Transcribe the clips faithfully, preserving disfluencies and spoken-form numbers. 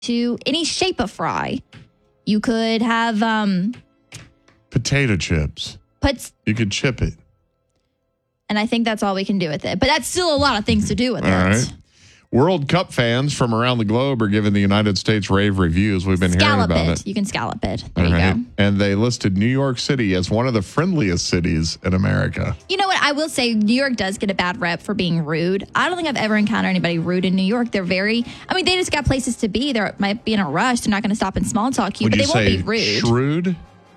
to any shape of fry. You could have um, potato chips. Puts. You could chip it. And I think that's all we can do with it. But that's still a lot of things to do with all it. Right. World Cup fans from around the globe are giving the United States rave reviews. We've been scallop hearing about it. it. You can scallop it. There all you right. go. And they listed New York City as one of the friendliest cities in America. You know what? I will say New York does get a bad rep for being rude. I don't think I've ever encountered anybody rude in New York. They're very, I mean, they just got places to be. They might be in a rush. They're not going to stop and small talk you, Would but you they won't say be rude. Shrewd?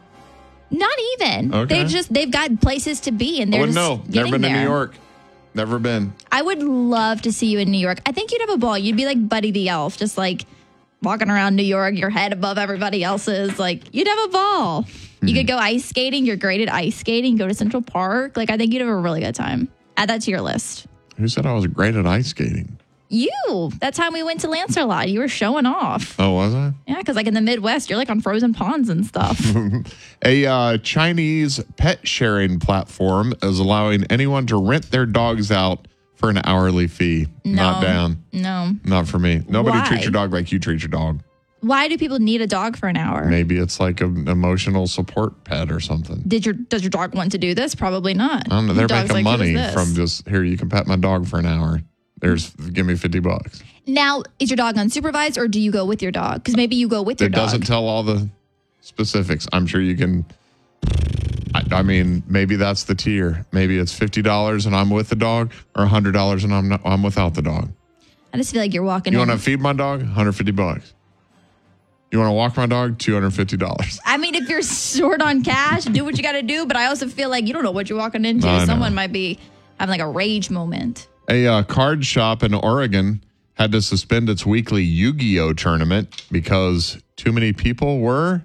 Not even. Okay. They just, they've got places to be and I they're wouldn't just know. Never getting been there. to New York. Never been. I would love to see you in New York. I think you'd have a ball. You'd be like Buddy the Elf, just like walking around New York, your head above everybody else's. Like, you'd have a ball. Hmm. You could go ice skating. You're great at ice skating. Go to Central Park. Like, I think you'd have a really good time. Add that to your list. Who said I was great at ice skating? You. That time we went to Lancerlot, you were showing off. Oh, was I? Yeah, because like in the Midwest, you're like on frozen ponds and stuff. A uh, Chinese pet sharing platform is allowing anyone to rent their dogs out for an hourly fee. No. Not down. No. Not for me. Nobody Why? treats your dog like you treat your dog. Why do people need a dog for an hour? Maybe it's like an emotional support pet or something. Did your does your dog want to do this? Probably not. I don't know. They're Your dog's making like, money "Who's this?" from just, here, you can pet my dog for an hour. There's, give me fifty bucks. Now, is your dog unsupervised or do you go with your dog? Because maybe you go with your It dog. doesn't tell all the specifics. I'm sure you can. I, I mean, maybe that's the tier. Maybe it's fifty dollars and I'm with the dog, or one hundred dollars and I'm not, I'm without the dog. I just feel like you're walking You in. want to feed my dog? one hundred fifty bucks. You want to walk my dog? two hundred fifty dollars. I mean, if you're short on cash, do what you got to do. But I also feel like you don't know what you're walking into. I know. Someone might be having like a rage moment. A uh, card shop in Oregon had to suspend its weekly Yu-Gi-Oh tournament because too many people were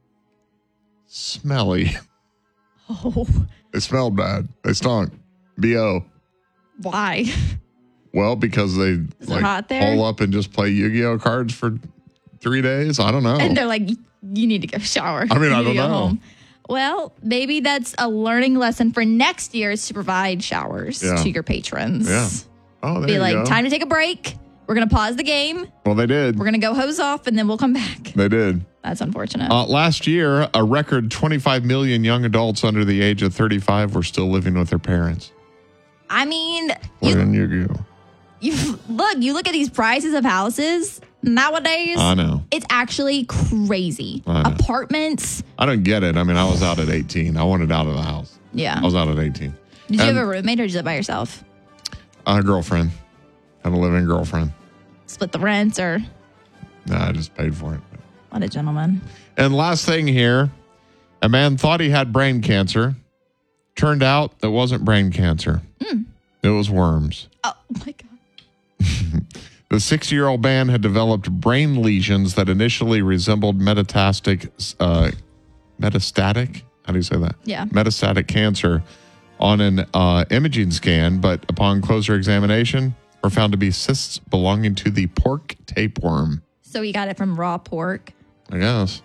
smelly. Oh, They smelled bad. They stunk. B O. why? Well, because they it like hot there? hole up and just play Yu-Gi-Oh cards for three days. I don't know. And they're like, you need to go shower. I mean, You I need to don't go know. home. Well, maybe that's a learning lesson for next year is to provide showers Yeah. to your patrons. Yeah. Oh, there Be you like, go. time to take a break. We're going to pause the game. Well, they did. We're going to go hose off and then we'll come back. They did. That's unfortunate. Uh, last year, a record twenty-five million young adults under the age of thirty-five were still living with their parents. I mean, What you, in Yu-Gi-Oh? you look, you look at these prices of houses nowadays. I know. It's actually crazy. I know. Apartments. I don't get it. I mean, I was out at eighteen. I wanted out of the house. Yeah. I was out at eighteen. Did you And- have a roommate or did you live by yourself? A girlfriend. Had a living girlfriend. Split the rent or Nah, I just paid for it. what a gentleman. And last thing here, a man thought he had brain cancer. Turned out it wasn't brain cancer. Mm. It was worms. Oh my God. The sixty-year-old man had developed brain lesions that initially resembled metastatic, uh, metastatic? How do you say that? Yeah. Metastatic cancer on an uh, imaging scan, but upon closer examination, were found to be cysts belonging to the pork tapeworm. So he got it from raw pork. I guess.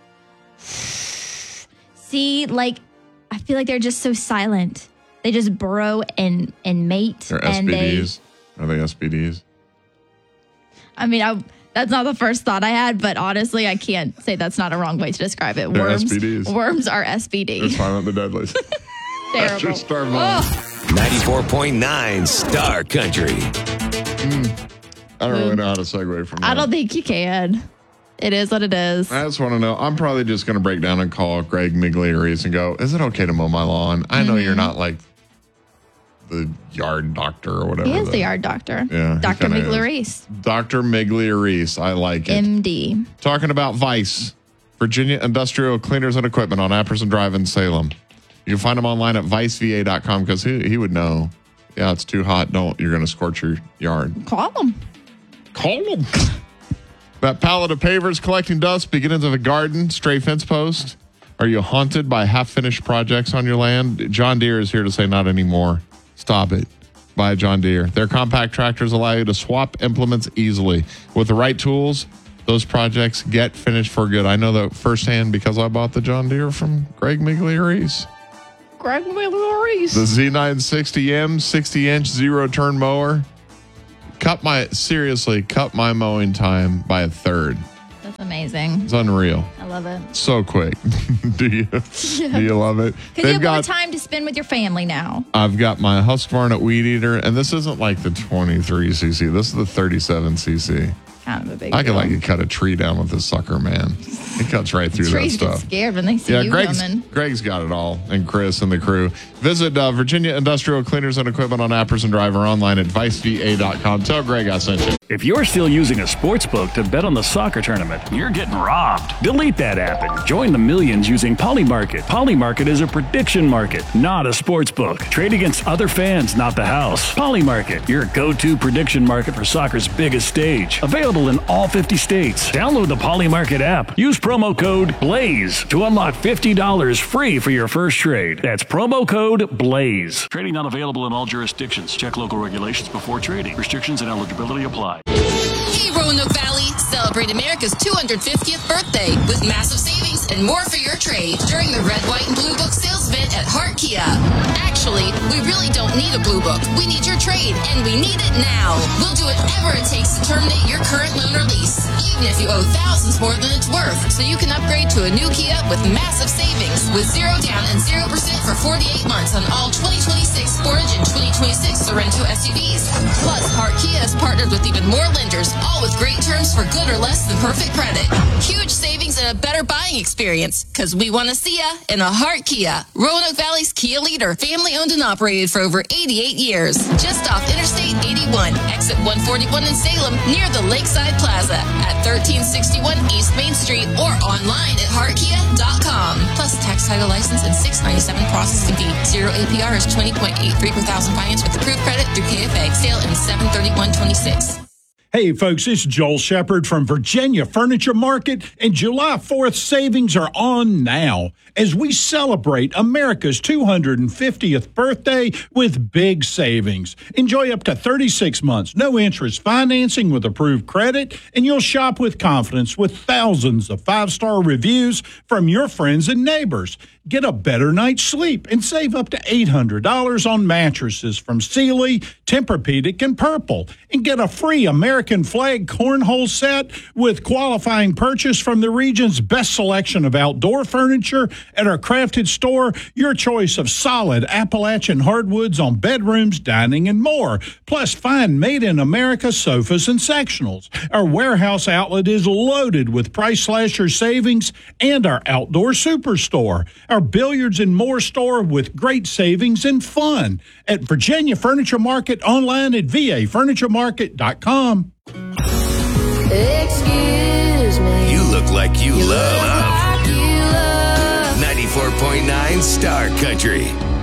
See, like, I feel like they're just so silent. They just burrow and, and mate. They're and S P Ds. Are they S P Ds? They, I mean, I, that's not the first thought I had, but honestly, I can't say that's not a wrong way to describe it. They're Worms, S P Ds. worms are S P They're D. silent the deadly. That's your Terrible. star moment. Oh, ninety-four point nine Star Country. I don't really know how to segue from that. I don't think you can. It is what it is. I just want to know. I'm probably just going to break down and call Greg Migliaris and go, is it okay to mow my lawn? I know Mm-hmm. you're not like the yard doctor or whatever. He is the yard doctor. Yeah, he Doctor kinda is. Migliaris, Doctor Migliaris. I like it. M D. Talking about Vice, Virginia Industrial Cleaners and Equipment on Apperson Drive in Salem. You can find him online at vice v a dot com because he, he would know. Yeah, it's too hot. Don't. You're going to scorch your yard. Call him. Call him. That pallet of pavers collecting dust, beginnings of a garden, stray fence post. Are you haunted by half-finished projects on your land? John Deere is here to say not anymore. Stop it. Buy John Deere. Their compact tractors allow you to swap implements easily. With the right tools, those projects get finished for good. I know that firsthand because I bought the John Deere from Greg Migliaris. Greg Migliaris. The Z nine sixty M sixty-inch zero-turn mower. Cut my, seriously, cut my mowing time by a third. That's That's amazing. It's unreal. I love it. So quick. Do you? Do you love it? Because you have more time to spend with your family now. I've got my Husqvarna weed eater, and this isn't like the twenty-three C C. This is the thirty-seven C C. Kind of a big I can deal. like cut a tree down with this sucker, man. It cuts right through Trees that get stuff. scared when they see Yeah, you Greg's, coming. Greg's got it all, and Chris and the crew. Visit uh, Virginia Industrial Cleaners and Equipment on Apperson Drive or online at vice v a dot com. Tell Greg I sent you. If you're still using a sports book to bet on the soccer tournament, you're getting robbed. Delete that app and join the millions using Polymarket. Polymarket is a prediction market, not a sports book. Trade against other fans, not the house. Polymarket, your go-to prediction market for soccer's biggest stage. Available in all fifty states. Download the Polymarket app. Use promo code BLAZE to unlock fifty dollars free for your first trade. That's promo code BLAZE. Trading not available in all jurisdictions. Check local regulations before trading. Restrictions and eligibility apply. Hey, Roanoke Valley! Celebrate America's two hundred fiftieth birthday with massive savings and more for your trade during the Red, White, and Blue Book sales event at Hart Kia. Actually, we really don't need a Blue Book. We need your trade, and we need it now. We'll do whatever it takes to terminate your current loan or lease, even if you owe thousands more than it's worth, so you can upgrade to a new Kia with massive savings with zero down and zero percent for forty-eight months on all twenty twenty-six Sportage and twenty twenty-six Sorento S U Vs. Plus, Hart Kia has partnered with even more lenders, all with great terms for good or less than perfect credit. Huge savings and a better buying experience, because we want to see ya in a Hart Kia. Roanoke Valley's Kia leader, family owned and operated for over eighty-eight years. Just off Interstate eighty-one, exit one forty-one in Salem, near the Lakeside Plaza at thirteen sixty-one East Main Street or online at hart kia dot com. Plus tax, title, license, and six ninety-seven processing fee. Zero A P R is twenty point eight three per thousand finance with approved credit through K F A. Sale in seven thirty-one twenty-six. Hey, folks, it's Joel Shepard from Virginia Furniture Market, and July fourth savings are on now as we celebrate America's two hundred fiftieth birthday with big savings. Enjoy up to thirty-six months, no interest financing with approved credit, and you'll shop with confidence with thousands of five-star reviews from your friends and neighbors. Get a better night's sleep and save up to eight hundred dollars on mattresses from Sealy, Tempur-Pedic, and Purple. And get a free American flag cornhole set with qualifying purchase from the region's best selection of outdoor furniture at our crafted store. Your choice of solid Appalachian hardwoods on bedrooms, dining, and more. Plus, find made-in-America sofas and sectionals. Our warehouse outlet is loaded with price slasher savings and our outdoor superstore. Our billiards and more store with great savings and fun at Virginia Furniture Market, online at v a furniture market dot com. Excuse me. You look like you, You love look like you love ninety-four point nine Star Country.